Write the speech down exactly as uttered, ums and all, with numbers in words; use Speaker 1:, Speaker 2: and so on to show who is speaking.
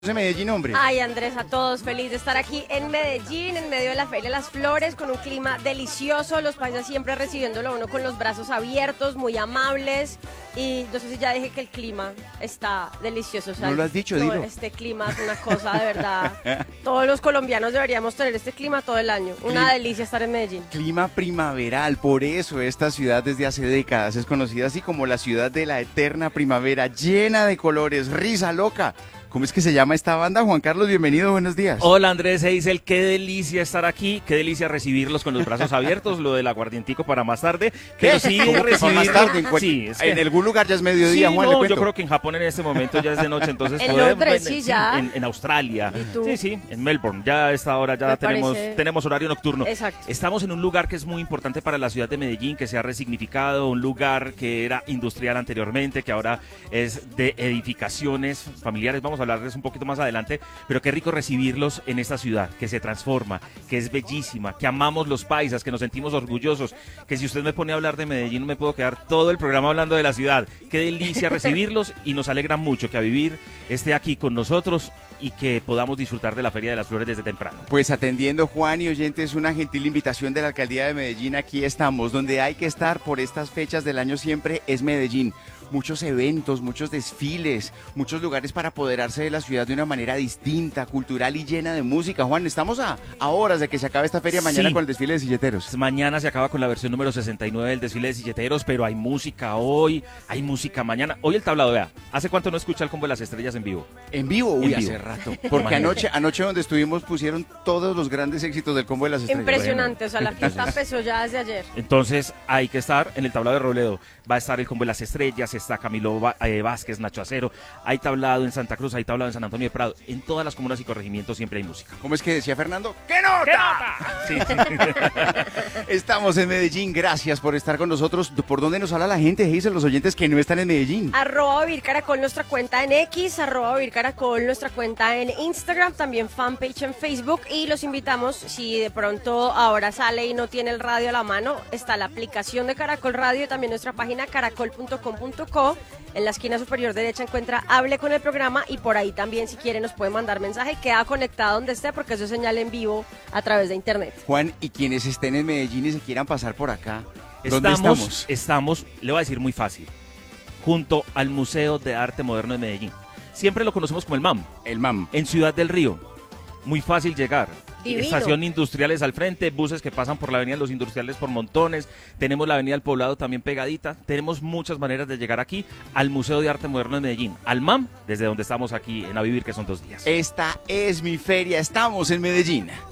Speaker 1: de Medellín, hombre.
Speaker 2: Ay, Andrés, a todos, feliz de estar aquí en Medellín, en medio de la Feria de las Flores, con un clima delicioso, los paisas siempre recibiéndolo a uno con los brazos abiertos, muy amables, y no sé si ya dije que el clima está delicioso. O sea,
Speaker 1: no lo has dicho,
Speaker 2: todo
Speaker 1: dilo.
Speaker 2: Este clima es una cosa de verdad. Todos los colombianos deberíamos tener este clima todo el año. Una
Speaker 1: Clim-
Speaker 2: delicia estar en Medellín.
Speaker 1: Clima primaveral, por eso esta ciudad desde hace décadas es conocida así como la ciudad de la eterna primavera, llena de colores, risa loca. ¿Cómo es que se llama esta banda? Juan Carlos, bienvenido, buenos días.
Speaker 3: Hola Andrés Eisel, qué delicia estar aquí, qué delicia recibirlos con los brazos abiertos, lo del aguardientico para más tarde, pero sí
Speaker 1: ¿Cómo que para
Speaker 3: recibir...
Speaker 1: más tarde? ¿En, cual-
Speaker 3: sí, es que-
Speaker 1: en algún lugar ya es mediodía,
Speaker 3: sí,
Speaker 1: Juan, le
Speaker 3: no,
Speaker 1: cuento.
Speaker 3: yo creo que en Japón en este momento ya es de noche, entonces
Speaker 2: En
Speaker 3: podemos-
Speaker 2: Londres,
Speaker 3: en-
Speaker 2: sí, ya.
Speaker 3: En, en Australia,
Speaker 2: ¿Y tú?
Speaker 3: sí, sí, en Melbourne, ya a esta hora ya
Speaker 2: Me
Speaker 3: tenemos,
Speaker 2: parece-
Speaker 3: tenemos horario nocturno.
Speaker 2: Exacto.
Speaker 3: Estamos en un lugar que es muy importante para la ciudad de Medellín, que se ha resignificado, un lugar que era industrial anteriormente, que ahora es de edificaciones familiares, vamos a hablarles un poquito más adelante, pero qué rico recibirlos en esta ciudad, que se transforma, que es bellísima, que amamos los paisas, que nos sentimos orgullosos, que si usted me pone a hablar de Medellín no me puedo quedar todo el programa hablando de la ciudad. Qué delicia recibirlos y nos alegra mucho que a vivir esté aquí con nosotros y que podamos disfrutar de la Feria de las Flores desde temprano.
Speaker 1: Pues atendiendo, Juan y oyentes, una gentil invitación de la Alcaldía de Medellín, aquí estamos, donde hay que estar por estas fechas del año siempre es Medellín. Muchos eventos, muchos desfiles, muchos lugares para apoderarse de la ciudad de una manera distinta, cultural y llena de música. Juan, estamos a, a horas de que se acabe esta feria mañana
Speaker 3: Sí.
Speaker 1: con el desfile de silleteros.
Speaker 3: Mañana se acaba con la versión número sesenta y nueve del desfile de silleteros, pero hay música hoy, hay música mañana. Hoy el tablado, vea, ¿hace cuánto no escucha el Combo de las Estrellas en vivo?
Speaker 1: ¿En vivo? Uy,
Speaker 3: En vivo.
Speaker 1: hace rato. Porque anoche, anoche donde estuvimos pusieron todos los grandes éxitos del Combo de las Estrellas.
Speaker 2: Impresionante, o sea, la fiesta empezó ya desde ayer.
Speaker 3: Entonces hay que estar en el tablado de Robledo. Va a estar el Combo de las Estrellas, está Camilo Va- eh, Vázquez, Nacho Acero. Hay tablado en Santa Cruz, hay tablado en San Antonio de Prado. En todas las comunas y corregimientos siempre hay música.
Speaker 1: ¿Cómo es que decía Fernando? ¡Qué nota!
Speaker 3: Sí.
Speaker 1: Estamos en Medellín, gracias por estar con nosotros. ¿Por dónde nos habla la gente, Hazel, los oyentes que no están en Medellín?
Speaker 2: Arroba Vivir Caracol, nuestra cuenta en X, arroba Vivir Caracol, nuestra cuenta en Instagram, también fanpage en Facebook, y los invitamos, si de pronto ahora sale y no tiene el radio a la mano, está la aplicación de Caracol Radio y también nuestra página caracol punto com punto co. En la esquina superior derecha encuentra Hable con el programa, y por ahí también, si quiere, nos puede mandar mensaje, queda conectado donde esté porque eso es señal en vivo a través de internet.
Speaker 1: Juan, y quienes estén en Medellín y se quieran pasar por acá, ¿dónde
Speaker 3: Estamos,
Speaker 1: estamos?
Speaker 3: estamos, le voy a decir muy fácil, junto al Museo de Arte Moderno de Medellín. Siempre lo conocemos como el MAM,
Speaker 1: El M A M.
Speaker 3: en Ciudad del Río. Muy fácil llegar.
Speaker 2: Divino.
Speaker 3: Estación Industriales al frente, buses que pasan por la Avenida de los Industriales por montones. Tenemos la Avenida del Poblado también pegadita. Tenemos muchas maneras de llegar aquí al Museo de Arte Moderno de Medellín. Al MAM, desde donde estamos aquí en A Vivir, que son dos días.
Speaker 1: Esta es mi feria, estamos en Medellín.